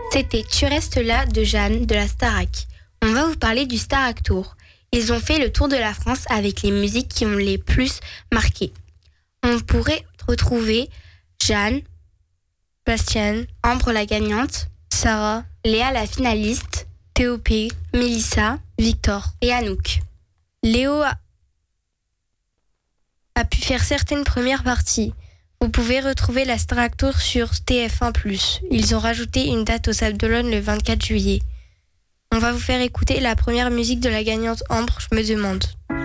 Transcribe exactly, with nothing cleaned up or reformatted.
C'était Tu restes là de Jeanne de la Starac. On va vous parler du Starac Tour. Ils ont fait le tour de la France avec les musiques qui ont les plus marqué. On pourrait retrouver Jeanne, Bastiane, Ambre la gagnante, Sarah, Léa la finaliste, T O P, Mélissa Victor et Anouk. Léo a... a pu faire certaines premières parties. Vous pouvez retrouver la Starac Tour sur T F un plus. Ils ont rajouté une date au Sables d'Olonne le vingt-quatre juillet. On va vous faire écouter la première musique de la gagnante Ambre, je me demande.